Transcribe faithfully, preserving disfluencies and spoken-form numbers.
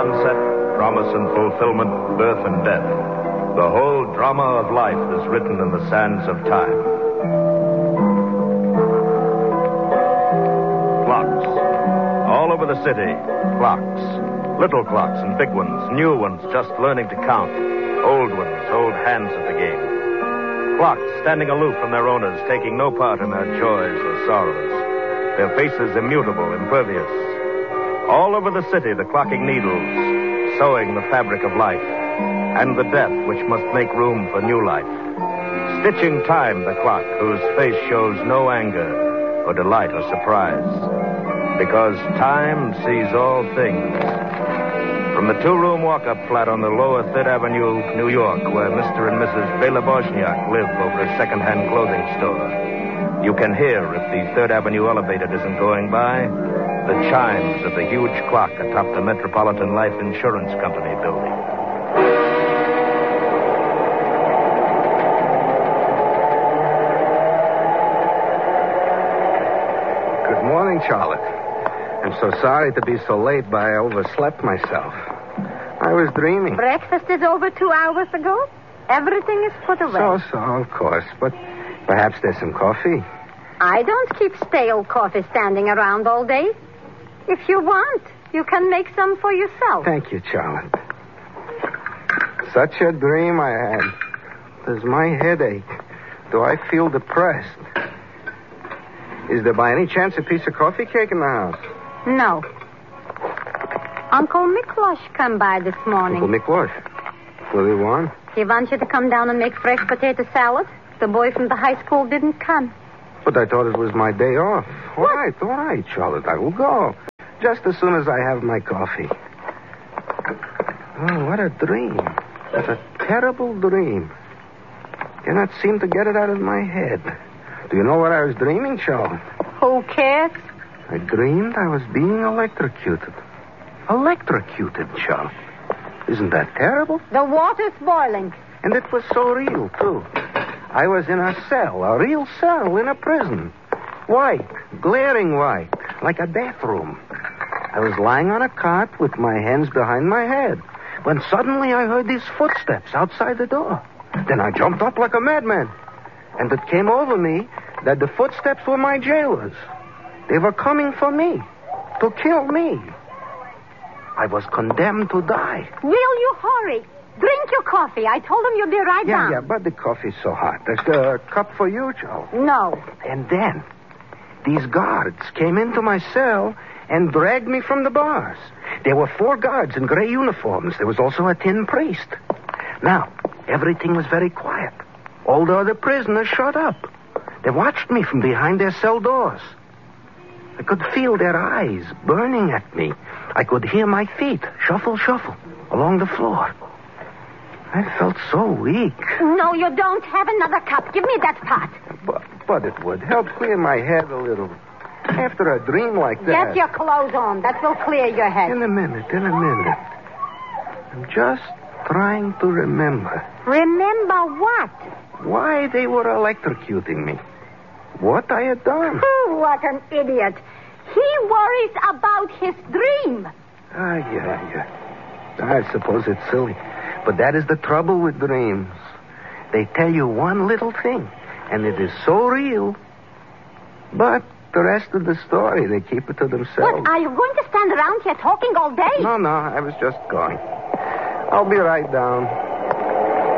onset, promise and fulfillment, birth and death. The whole drama of life is written in the sands of time. Clocks. All over the city, clocks. Little clocks and big ones, new ones just learning to count. Old ones, old hands at the game. Clocks standing aloof from their owners, taking no part in their joys or sorrows. Their faces immutable, impervious. All over the city, the clocking needles, sewing the fabric of life. And the death which must make room for new life. Stitching time, the clock, whose face shows no anger or delight or surprise. Because time sees all things. From the two-room walk-up flat on the lower Third Avenue, New York, where Mister and Missus Bela Bosniak live over a second-hand clothing store, you can hear, if the Third Avenue elevator isn't going by, the chimes of the huge clock atop the Metropolitan Life Insurance Company building. Good morning, Charlotte. I'm so sorry to be so late, but I overslept myself. I was dreaming. Breakfast is over two hours ago. Everything is put away. So, so, of course. But perhaps there's some coffee. I don't keep stale coffee standing around all day. If you want, you can make some for yourself. Thank you, Charlotte. Such a dream I had. Does my head ache? Do I feel depressed? Is there by any chance a piece of coffee cake in the house? No. Uncle Miklosh come by this morning. Uncle Miklosh? What do you want? He wants you to come down and make fresh potato salad. The boy from the high school didn't come. But I thought it was my day off. All What? right, all right, Charlotte. I will go. Just as soon as I have my coffee. Oh, what a dream. What a terrible dream. Cannot seem to get it out of my head. Do you know what I was dreaming, Charlotte? Who cares? I dreamed I was being electrocuted. Electrocuted, Charlotte. Isn't that terrible? The water's boiling. And it was so real, too. I was in a cell, a real cell in a prison. White, glaring white, like a bathroom. I was lying on a cot with my hands behind my head when suddenly I heard these footsteps outside the door. Then I jumped up like a madman. And it came over me that the footsteps were my jailers. They were coming for me, to kill me. I was condemned to die. Will you hurry? Drink your coffee. I told him you'd be right Yeah, down. yeah, but the coffee's so hot. There's a cup for you, Joe. No. And then these guards came into my cell and dragged me from the bars. There were four guards in gray uniforms. There was also a tin priest. Now, everything was very quiet. All the other prisoners shut up. They watched me from behind their cell doors. I could feel their eyes burning at me. I could hear my feet shuffle, shuffle along the floor. I felt so weak. No, you don't. Have another cup. Give me that pot. But, but it would help clear my head a little. After a dream like that... Get your clothes on. That will clear your head. In a minute, in a minute. I'm just trying to remember. Remember what? Why they were electrocuting me. What I had done. Oh, what an idiot. He worries about his dream. Ah, yeah, yeah. I suppose it's silly. But that is the trouble with dreams. They tell you one little thing, and it is so real. But the rest of the story, they keep it to themselves. What, are you going to stand around here talking all day? No, no, I was just going. I'll be right down.